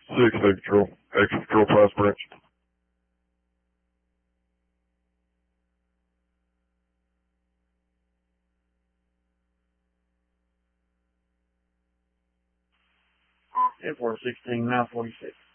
6, extra patrol, Price Branch. And 416, 946.